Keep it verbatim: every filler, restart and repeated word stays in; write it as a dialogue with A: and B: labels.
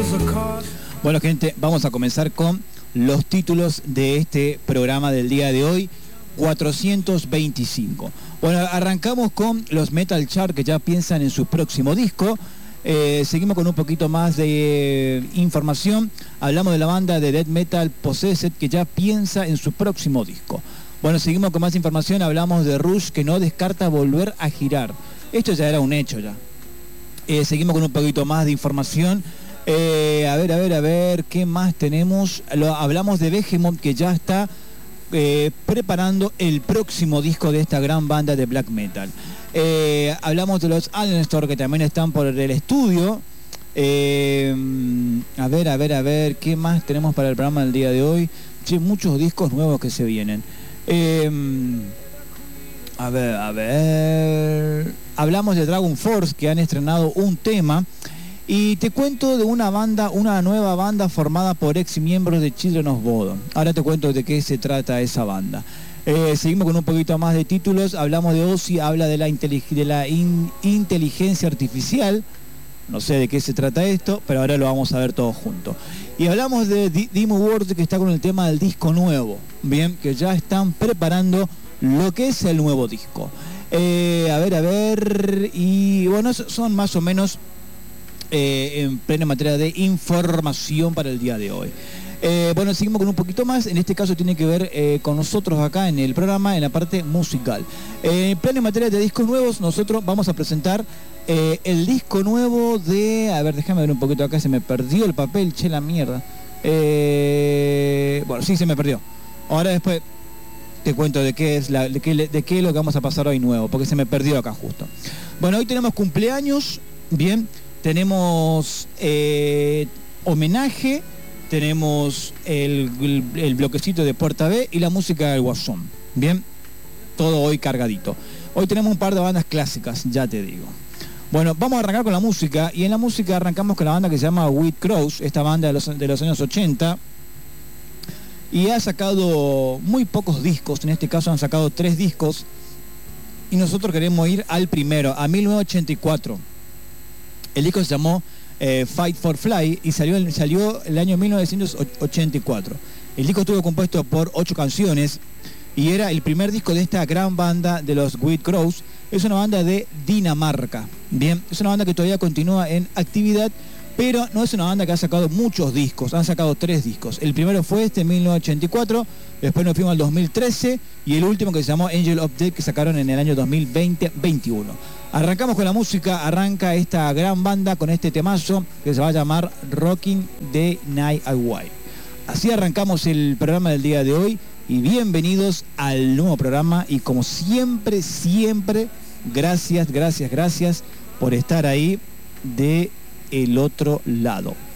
A: Bueno, gente, vamos a comenzar con los títulos de este programa del día de hoy, cuatrocientos veinticinco. Bueno, arrancamos con los Metal Chart, que ya piensan en su próximo disco. Eh, seguimos con un poquito más de eh, información. Hablamos de la banda de death metal Possessed, que ya piensa en su próximo disco. Bueno, seguimos con más información. Hablamos de Rush, que no descarta volver a girar. Esto ya era un hecho ya. Eh, seguimos con un poquito más de información. Eh, a ver, a ver, a ver, ¿qué más tenemos? Lo, hablamos de Behemoth, que ya está eh, preparando el próximo disco de esta gran banda de black metal. Eh, hablamos de los Allenstone, que también están por el estudio. Eh, a ver, a ver, a ver, ¿qué más tenemos para el programa del día de hoy? Che, muchos discos nuevos que se vienen. Eh, a ver, a ver... Hablamos de Dragon Force, que han estrenado un tema. Y te cuento de una banda, una nueva banda formada por ex miembros de Children of Bodom. Ahora te cuento de qué se trata esa banda. Eh, seguimos con un poquito más de títulos. Hablamos de Ozzy, habla de la, intelig de la in inteligencia artificial. No sé de qué se trata esto, pero ahora lo vamos a ver todos juntos. Y hablamos de Dimmu Borgir, que está con el tema del disco nuevo. Bien, que ya están preparando lo que es el nuevo disco. Eh, a ver, a ver... Y bueno, son más o menos... Eh, en plena materia de información para el día de hoy. Eh, bueno, seguimos con un poquito más. En este caso tiene que ver eh, con nosotros acá en el programa, en la parte musical. Eh, en plena materia de discos nuevos, nosotros vamos a presentar eh, el disco nuevo de... A ver, déjame ver un poquito acá, se me perdió el papel, che la mierda. Eh, bueno, sí, se me perdió. Ahora después te cuento de qué es la, de qué, de qué es lo que vamos a pasar hoy nuevo, porque se me perdió acá justo. Bueno, hoy tenemos cumpleaños, bien. Tenemos eh, homenaje, tenemos el, el, el bloquecito de Puerta B y la música del Guasón. Bien, todo hoy cargadito. Hoy tenemos un par de bandas clásicas, ya te digo. Bueno, vamos a arrancar con la música, y en la música arrancamos con la banda que se llama White Crows, esta banda de los, de los años ochenta, y ha sacado muy pocos discos. En este caso han sacado tres discos, y nosotros queremos ir al primero, a mil novecientos ochenta y cuatro. El disco se llamó eh, Fight for Fly y salió, salió el año mil novecientos ochenta y cuatro. El disco estuvo compuesto por ocho canciones y era el primer disco de esta gran banda de los White Crows. Es una banda de Dinamarca. Bien, es una banda que todavía continúa en actividad, pero no es una banda que ha sacado muchos discos. Han sacado tres discos. El primero fue este en mil novecientos ochenta y cuatro, después nos fuimos al dos mil trece y el último, que se llamó Angel of Death, que sacaron en el año dos mil veinte veintiuno. Arrancamos con la música, arranca esta gran banda con este temazo que se va a llamar Rocking the Night Away. Así arrancamos el programa del día de hoy, y bienvenidos al nuevo programa, y como siempre, siempre, gracias, gracias, gracias por estar ahí de el otro lado.